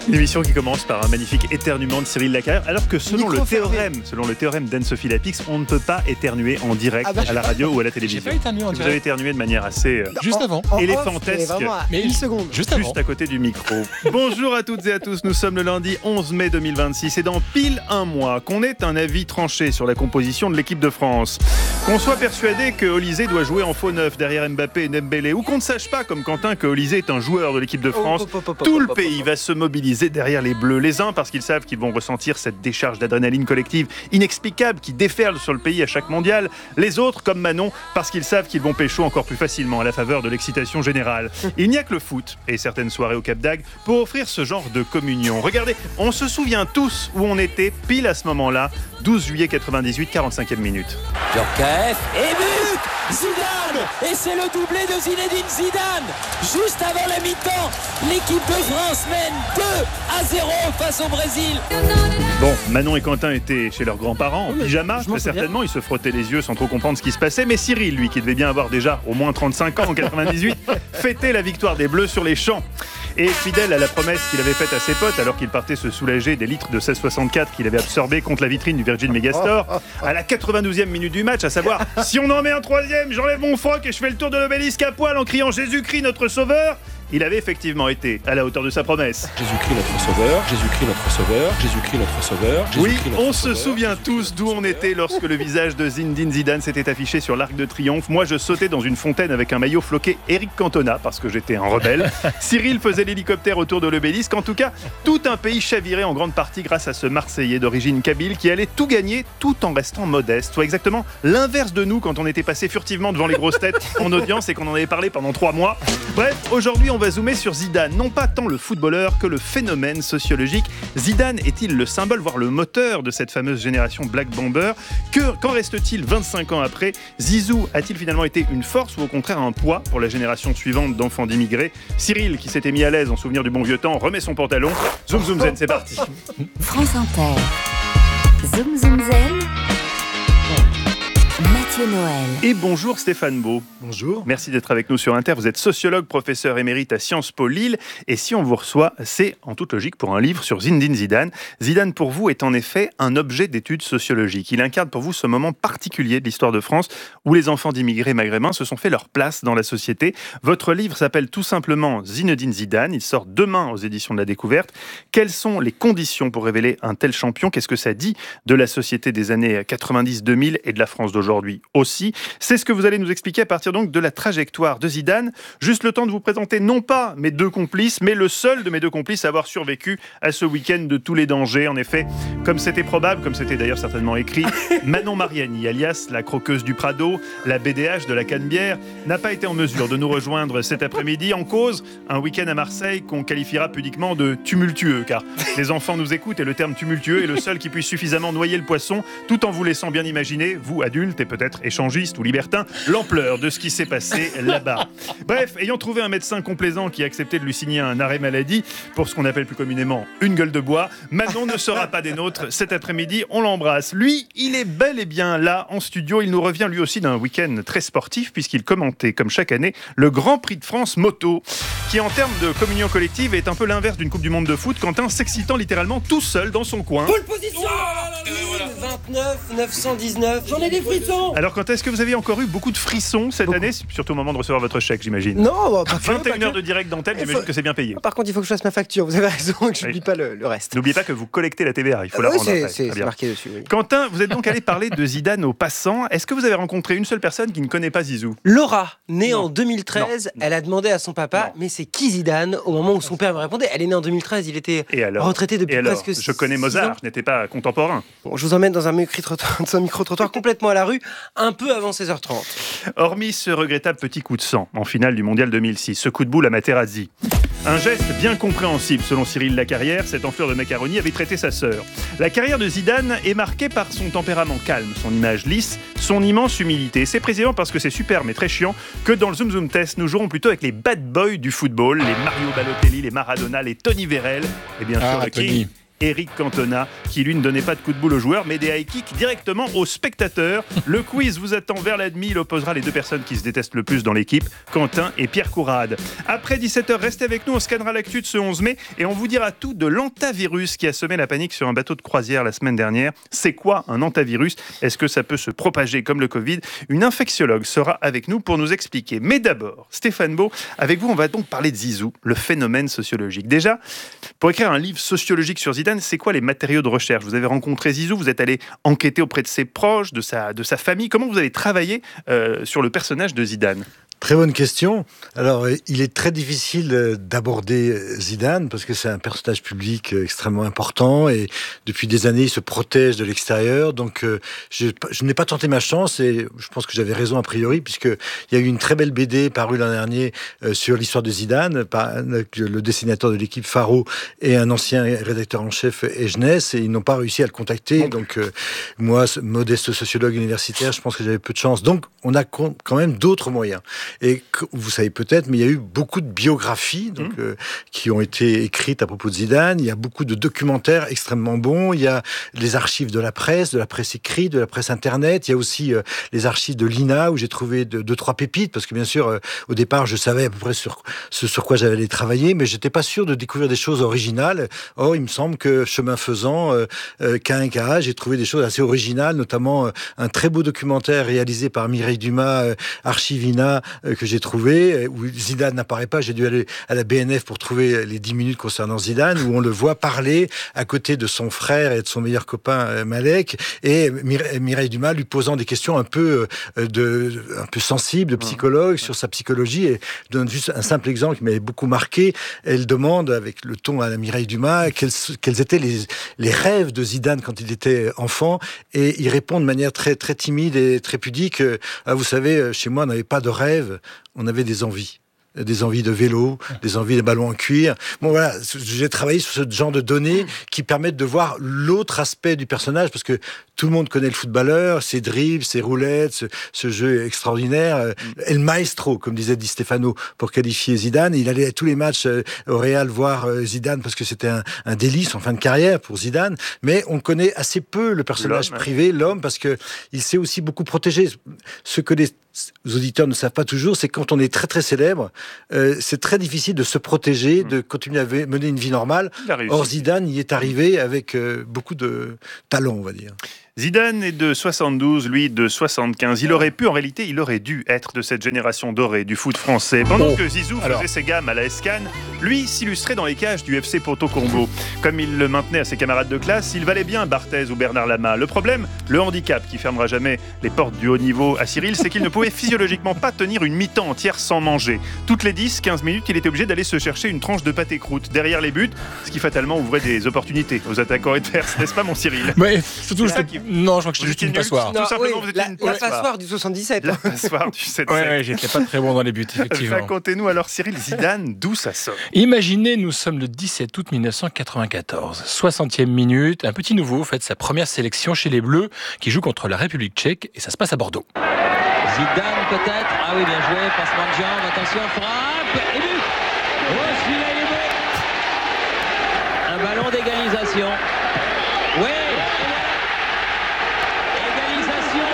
Une émission qui commence par un magnifique éternuement de Cyril Lacarrière, alors que selon le théorème d'Anne-Sophie Lapix, on ne peut pas éternuer en direct à la radio ou à la télévision. J'ai pas éternué en direct. Vous avez éternué de manière assez juste avant. Éléphantesque, mais une seconde. Juste à côté du micro. Bonjour à toutes et à tous, nous sommes le lundi 11 mai 2026 et dans pile un mois, qu'on ait un avis tranché sur la composition de l'équipe de France, qu'on soit persuadé que Olysée doit jouer en faux neuf derrière Mbappé et Dembélé, ou qu'on ne sache pas comme Quentin que Olysée est un joueur de l'équipe de France, tout le pays va se mobiliser derrière les Bleus. Les uns parce qu'ils savent qu'ils vont ressentir cette décharge d'adrénaline collective inexplicable qui déferle sur le pays à chaque mondial. Les autres, comme Manon, parce qu'ils savent qu'ils vont pécho encore plus facilement à la faveur de l'excitation générale. Il n'y a que le foot et certaines soirées au Cap d'Agde pour offrir ce genre de communion. Regardez, on se souvient tous où on était pile à ce moment-là, 12 juillet 98, 45e minute. Djorkaeff et but Zidane. Et c'est le doublé de Zinedine Zidane. Juste avant la mi-temps, l'équipe de France mène 2-0 face au Brésil. Bon, Manon et Quentin étaient chez leurs grands-parents en pyjama, très certainement, ils se frottaient les yeux sans trop comprendre ce qui se passait, mais Cyril, lui, qui devait bien avoir déjà au moins 35 ans en 98, fêtait la victoire des Bleus sur les champs. Et fidèle à la promesse qu'il avait faite à ses potes alors qu'il partait se soulager des litres de 1664 qu'il avait absorbés contre la vitrine du Virgin Megastore, à la 92e minute du match, à savoir « Si on en met un troisième, j'enlève mon froc et je fais le tour de l'obélisque à poil en criant Jésus-Christ notre sauveur !» Il avait effectivement été à la hauteur de sa promesse. Jésus-Christ notre sauveur, Jésus-Christ notre sauveur, Jésus-Christ notre sauveur. Oui, on se souvient tous d'où on était lorsque le visage de Zinedine Zidane s'était affiché sur l'Arc de Triomphe. Moi, je sautais dans une fontaine avec un maillot floqué Eric Cantona parce que j'étais un rebelle. Cyril faisait l'hélicoptère autour de l'obélisque. En tout cas, tout un pays chavirait en grande partie grâce à ce Marseillais d'origine kabyle qui allait tout gagner tout en restant modeste. Soit exactement l'inverse de nous quand on était passé furtivement devant les grosses têtes en audience et qu'on en avait parlé pendant 3 mois. Bref, aujourd'hui, on va zoomer sur Zidane, non pas tant le footballeur que le phénomène sociologique. Zidane est-il le symbole, voire le moteur de cette fameuse génération Black Bomber ? Qu'en reste-t-il 25 ans après ? Zizou a-t-il finalement été une force ou au contraire un poids pour la génération suivante d'enfants d'immigrés ? Cyril, qui s'était mis à l'aise en souvenir du bon vieux temps, remet son pantalon. Zoom zoom zen, c'est parti. France Inter. Zoom zoom zen. Mathieu Noël. Et bonjour Stéphane Beau. Bonjour. Merci d'être avec nous sur Inter. Vous êtes sociologue, professeur émérite à Sciences Po Lille. Et si on vous reçoit, c'est en toute logique pour un livre sur Zinedine Zidane. Zidane, pour vous, est en effet un objet d'étude sociologique. Il incarne pour vous ce moment particulier de l'histoire de France où les enfants d'immigrés maghrébins se sont fait leur place dans la société. Votre livre s'appelle tout simplement Zinedine Zidane. Il sort demain aux éditions de la Découverte. Quelles sont les conditions pour révéler un tel champion ? Qu'est-ce que ça dit de la société des années 90-2000 et de la France d'aujourd'hui aussi ? C'est ce que vous allez nous expliquer à partir donc de la trajectoire de Zidane. Juste le temps de vous présenter non pas mes 2 complices, mais le seul de mes 2 complices à avoir survécu à ce week-end de tous les dangers. En effet, comme c'était probable, comme c'était d'ailleurs certainement écrit, Manon Mariani, alias la croqueuse du Prado, la BDH de la Canebière, n'a pas été en mesure de nous rejoindre cet après-midi. En cause, un week-end à Marseille qu'on qualifiera pudiquement de tumultueux, car les enfants nous écoutent et le terme tumultueux est le seul qui puisse suffisamment noyer le poisson, tout en vous laissant bien imaginer, vous adultes et peut-être échangistes ou libertins, l'ampleur de ce qui s'est passé là-bas. Bref, ayant trouvé un médecin complaisant qui a accepté de lui signer un arrêt maladie pour ce qu'on appelle plus communément une gueule de bois, Manon ne sera pas des nôtres cet après-midi, on l'embrasse. Lui, il est bel et bien là en studio, il nous revient lui aussi d'un week-end très sportif puisqu'il commentait comme chaque année le Grand Prix de France moto qui en termes de communion collective est un peu l'inverse d'une Coupe du Monde de foot, Quentin s'excitant littéralement tout seul dans son coin. Pole position 29, 919, j'en ai des frissons. Alors quand est-ce que vous avez encore eu beaucoup de frissons cette année, surtout au moment de recevoir votre chèque, j'imagine? Non, pas 21 heures de direct d'antenne, j'imagine que c'est bien payé. Par contre, il faut que je fasse ma facture. Vous avez raison, que je n'oublie pas le reste. N'oubliez pas que vous collectez la TVA, il faut la rendre après. C'est marqué dessus. Oui. Quentin, vous êtes donc allé parler de Zidane aux passants. Est-ce que vous avez rencontré une seule personne qui ne connaît pas Zizou? Laura, née en 2013, elle a demandé à son papa, mais c'est qui Zidane? Au moment où son père me répondait, elle est née en 2013, il était retraité depuis presque 6 ans. Je connais Mozart, je n'étais pas contemporain. Bon, je vous emmène dans un micro-trottoir complètement à la rue, un peu avant 16h30. Hormis ce regrettable petit coup de sang en finale du Mondial 2006, ce coup de boule à Materazzi. Un geste bien compréhensible selon Cyril Lacarrière, cette enflure de macaroni avait traité sa sœur. La carrière de Zidane est marquée par son tempérament calme, son image lisse, son immense humilité. C'est précisément parce que c'est super mais très chiant que dans le Zoom Zoom Test, nous jouerons plutôt avec les bad boys du football, les Mario Balotelli, les Maradona, les Tony Vérel et bien sûr le King. Eric Cantona, qui lui ne donnait pas de coup de boule aux joueurs, mais des high kicks directement aux spectateurs. Le quiz vous attend vers la demi. Il opposera les deux personnes qui se détestent le plus dans l'équipe, Quentin et Pierre Courade. Après 17h, restez avec nous, on scannera l'actu de ce 11 mai et on vous dira tout de l'antavirus qui a semé la panique sur un bateau de croisière la semaine dernière. C'est quoi un antavirus ? Est-ce que ça peut se propager comme le Covid ? Une infectiologue sera avec nous pour nous expliquer. Mais d'abord, Stéphane Beau, avec vous, on va donc parler de Zizou, le phénomène sociologique. Déjà, pour écrire un livre sociologique sur Zidane, c'est quoi les matériaux de recherche ? Vous avez rencontré Zizou, vous êtes allé enquêter auprès de ses proches, de sa famille. Comment vous avez travaillé sur le personnage de Zidane ? Très bonne question. Alors, il est très difficile d'aborder Zidane parce que c'est un personnage public extrêmement important et depuis des années, il se protège de l'extérieur. Donc, je n'ai pas tenté ma chance et je pense que j'avais raison a priori puisque il y a eu une très belle BD parue l'an dernier sur l'histoire de Zidane par le dessinateur de l'équipe Faro et un ancien rédacteur en chef Egenès et ils n'ont pas réussi à le contacter. Donc, moi, modeste sociologue universitaire, je pense que j'avais peu de chance. Donc, on a quand même d'autres moyens. Et vous savez peut-être, mais il y a eu beaucoup de biographies qui ont été écrites à propos de Zidane. Il y a beaucoup de documentaires extrêmement bons. Il y a les archives de la presse écrite, de la presse internet. Il y a aussi les archives de l'INA où j'ai trouvé deux, trois pépites parce que bien sûr, au départ, je savais à peu près sur quoi j'allais aller travailler, mais j'étais pas sûr de découvrir des choses originales. Or, il me semble que chemin faisant, K1KA, j'ai trouvé des choses assez originales, notamment un très beau documentaire réalisé par Mireille Dumas, Archivina, que j'ai trouvé, où Zidane n'apparaît pas. J'ai dû aller à la BNF pour trouver les 10 minutes concernant Zidane, où on le voit parler à côté de son frère et de son meilleur copain Malek, et Mireille Dumas lui posant des questions un peu sensibles, de psychologue, sur sa psychologie. Et je donne juste un simple exemple qui m'avait beaucoup marqué. Elle demande, avec le ton à la Mireille Dumas, quels étaient les rêves de Zidane quand il était enfant, et il répond de manière très, très timide et très pudique. Vous savez, chez moi, on n'avait pas de rêve. On avait des envies de vélo, des envies de ballons en cuir. Bon voilà, j'ai travaillé sur ce genre de données qui permettent de voir l'autre aspect du personnage, parce que tout le monde connaît le footballeur, ses dribbles, ses roulettes, ce jeu extraordinaire. El Maestro, comme disait Di Stefano, pour qualifier Zidane. Il allait à tous les matchs au Real voir Zidane parce que c'était un délice en fin de carrière pour Zidane. Mais on connaît assez peu le personnage privé, l'homme, parce que il s'est aussi beaucoup protégé. Ce que les auditeurs ne savent pas toujours, c'est que quand on est très très célèbre, c'est très difficile de se protéger, de continuer à mener une vie normale. Or Zidane y est arrivé avec beaucoup de talent, on va dire. Zidane est de 72, lui de 75. Il aurait dû être de cette génération dorée du foot français. Pendant que Zizou faisait ses gammes à la Escan, lui s'illustrait dans les cages du FC Porto Combo. Comme il le maintenait à ses camarades de classe, il valait bien Barthez ou Bernard Lama. Le problème, le handicap qui fermera jamais les portes du haut niveau à Cyril, c'est qu'il ne pouvait physiologiquement pas tenir une mi-temps entière sans manger. Toutes les 10-15 minutes, il était obligé d'aller se chercher une tranche de pâté croûte derrière les buts, ce qui fatalement ouvrait des opportunités aux attaquants adverses. N'est-ce pas, mon Cyril ? Mais surtout, non, je crois que j'étais juste une passoire. Tout simplement, vous étiez la passoire du 77. La passoire du 77. Ouais, j'étais pas très bon dans les buts, effectivement. Racontez-nous alors, Cyril, Zidane, d'où ça sort ? Imaginez, nous sommes le 17 août 1994. 60e minute, un petit nouveau fait sa première sélection chez les Bleus qui joue contre la République tchèque et ça se passe à Bordeaux. Zidane peut-être. Ah oui, bien joué, passement de jambe, attention, frappe et but. Oh, celui-là il est beau. Un ballon d'égalisation. Oui. Égalisation.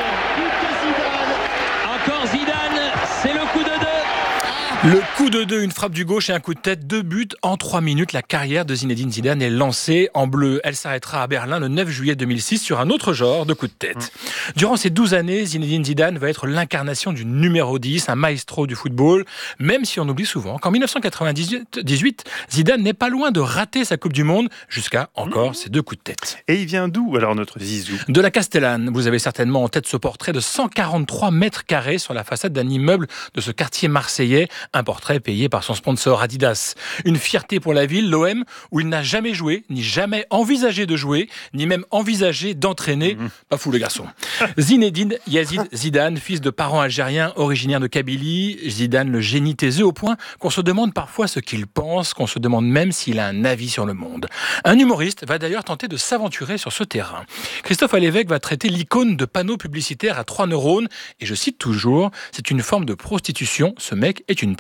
Encore Zidane, c'est le coup de 2. Le coup de 2, une frappe du gauche et un coup de tête, 2 buts en 3 minutes. La carrière de Zinedine Zidane est lancée en bleu. Elle s'arrêtera à Berlin le 9 juillet 2006 sur un autre genre de coup de tête. Durant ces 12 années, Zinedine Zidane va être l'incarnation du numéro 10, un maestro du football, même si on oublie souvent qu'en 1998, Zidane n'est pas loin de rater sa Coupe du Monde jusqu'à encore ces 2 coups de tête. Et il vient d'où alors notre Zizou ? De la Castellane. Vous avez certainement en tête ce portrait de 143 mètres carrés sur la façade d'un immeuble de ce quartier marseillais. Un portrait payé par son sponsor Adidas. Une fierté pour la ville, l'OM, où il n'a jamais joué, ni jamais envisagé de jouer, ni même envisagé d'entraîner. Pas fou le garçon. Zinedine Yazid Zidane, fils de parents algériens originaires de Kabylie. Zidane, le génie taiseux au point qu'on se demande parfois ce qu'il pense, qu'on se demande même s'il a un avis sur le monde. Un humoriste va d'ailleurs tenter de s'aventurer sur ce terrain. Christophe Alévêque va traiter l'icône de panneaux publicitaires à 3 neurones, et je cite toujours, c'est une forme de prostitution, ce mec est une pute.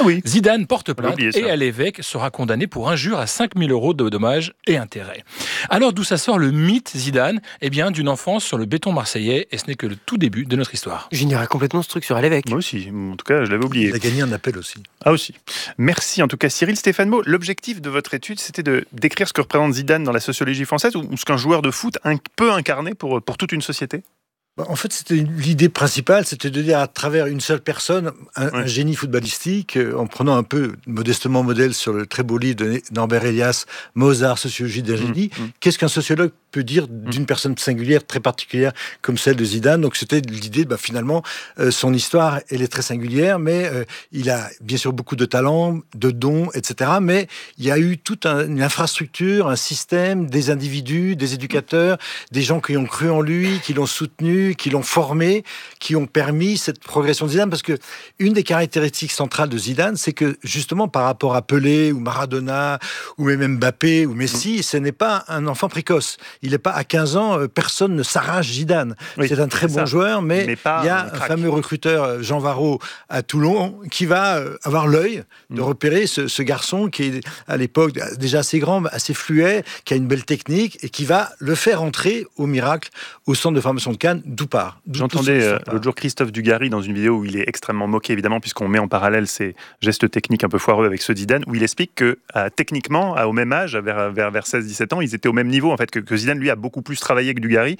oui. Zidane porte plainte oublié ça. et à l'évêque sera condamné pour injure à 5 000 € de dommages et intérêts. Alors d'où ça sort le mythe Zidane? Eh bien d'une enfance sur le béton marseillais, et ce n'est que le tout début de notre histoire. J'ignorais complètement ce truc sur l'évêque. Moi aussi, en tout cas, je l'avais oublié. Il a gagné un appel aussi. Ah aussi. Merci en tout cas Cyril. Stéphane Meaux, l'objectif de votre étude, c'était de décrire ce que représente Zidane dans la sociologie française ou ce qu'un joueur de foot peut incarner pour toute une société? En fait, c'était l'idée principale, c'était de dire à travers une seule personne, un génie footballistique, en prenant un peu modestement modèle sur le très beau livre de Norbert Elias, Mozart, sociologie d'un génie. Qu'est-ce qu'un sociologue peut dire d'une personne singulière, très particulière, comme celle de Zidane? Donc c'était l'idée, finalement, son histoire, elle est très singulière, mais il a bien sûr beaucoup de talent, de dons, etc. Mais il y a eu toute une infrastructure, un système, des individus, des éducateurs, des gens qui ont cru en lui, qui l'ont soutenu, qui l'ont formé, qui ont permis cette progression de Zidane. Parce que une des caractéristiques centrales de Zidane, c'est que justement par rapport à Pelé ou Maradona ou même Mbappé ou Messi, ce n'est pas un enfant précoce. Il n'est pas à 15 ans, personne ne s'arrache Zidane. Oui, c'est un très bon joueur, mais il y a un fameux recruteur, Jean Varro, à Toulon, qui va avoir l'œil de repérer ce garçon qui est à l'époque déjà assez grand, assez fluet, qui a une belle technique et qui va le faire entrer au miracle au centre de formation de Cannes. D'où part. J'entendais l'autre jour Christophe Dugarry dans une vidéo où il est extrêmement moqué, évidemment, puisqu'on met en parallèle ses gestes techniques un peu foireux avec ceux de Zidane, où il explique que techniquement, au même âge, vers 16-17 ans, ils étaient au même niveau, en fait, que Zidane, lui, a beaucoup plus travaillé que Dugarry.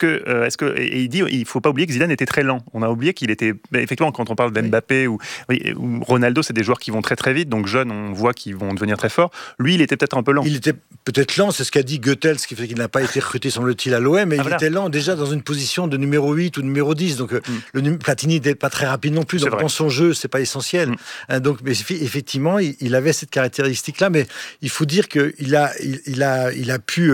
Et il dit, il ne faut pas oublier que Zidane était très lent. On a oublié qu'il était, effectivement, quand on parle d'Mbappé ou Ronaldo, c'est des joueurs qui vont très très vite, donc jeunes, on voit qu'ils vont devenir très forts. Lui, il était peut-être un peu lent. Il était peut-être lent, c'est ce qu'a dit Goethals, ce qui fait qu'il n'a pas été recruté, semble-t-il, à l'OM, mais il était lent déjà dans une position de numéro 8 ou numéro 10, donc Platini n'était pas très rapide non plus, donc dans son jeu, c'est pas essentiel. Donc, mais effectivement, il avait cette caractéristique-là, mais il faut dire qu'il a pu,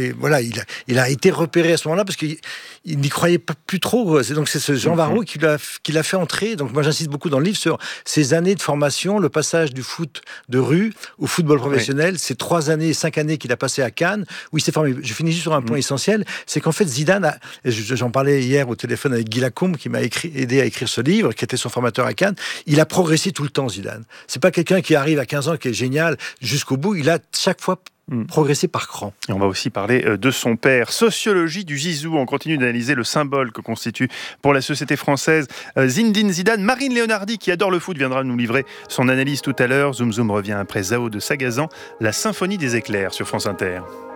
il a été repéré à ce moment-là, parce qu'il n'y croyait pas plus trop. Donc c'est ce Jean Varro qui l'a fait entrer. Donc moi j'insiste beaucoup dans le livre sur ces années de formation, le passage du foot de rue au football professionnel, ces 5 années qu'il a passé à Cannes, où il s'est formé. Je finis juste sur un point essentiel, c'est qu'en fait Zidane, j'en parlais hier au téléphone avec Guy Lacombe, qui m'a aidé à écrire ce livre, qui était son formateur à Cannes, il a progressé tout le temps, Zidane. C'est pas quelqu'un qui arrive à 15 ans, qui est génial jusqu'au bout, il a chaque fois progresser par cran. Et on va aussi parler de son père. Sociologie du Zizou. On continue d'analyser le symbole que constitue pour la société française Zinedine Zidane. Marine Léonardi, qui adore le foot, viendra nous livrer son analyse tout à l'heure. Zoom Zoom revient après Zao de Sagazan, la symphonie des éclairs sur France Inter.